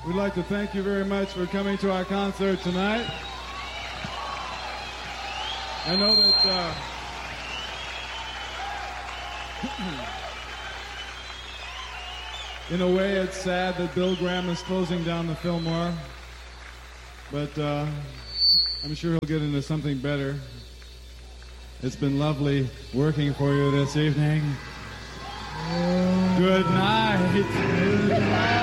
We'd like to thank you very much for coming to our concert tonight. I know that in a way it's sad that Bill Graham is closing down the Fillmore, but I'm sure he'll get into something better. It's been lovely working for you this evening. Good night. Good night.